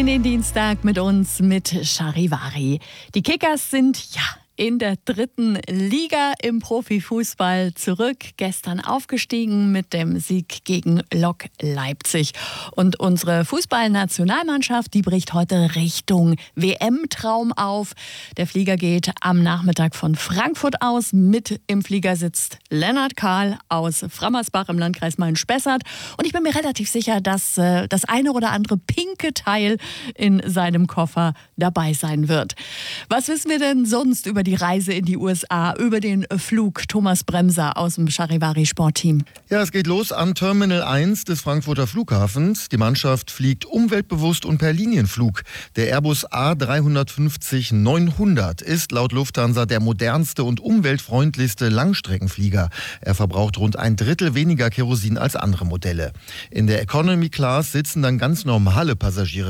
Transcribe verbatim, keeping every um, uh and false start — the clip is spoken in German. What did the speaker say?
In den Dienstag mit uns mit Charivari. Die Kickers sind ja in der dritten Liga im Profifußball zurück. Gestern aufgestiegen mit dem Sieg gegen Lok Leipzig. Und unsere Fußballnationalmannschaft, die bricht heute Richtung W M-Traum auf. Der Flieger geht am Nachmittag von Frankfurt aus. Mit im Flieger sitzt Lennart Kahl aus Frammersbach im Landkreis Main-Spessart. Und ich bin mir relativ sicher, dass äh, das eine oder andere pinke Teil in seinem Koffer dabei sein wird. Was wissen wir denn sonst über die Reise in die U S A, über den Flug? Thomas Bremser aus dem Charivari Sportteam. Ja, es geht los an Terminal eins des Frankfurter Flughafens. Die Mannschaft fliegt umweltbewusst und per Linienflug. Der Airbus A drei fünfzig neunhundert ist laut Lufthansa der modernste und umweltfreundlichste Langstreckenflieger. Er verbraucht rund ein Drittel weniger Kerosin als andere Modelle. In der Economy Class sitzen dann ganz normale Passagiere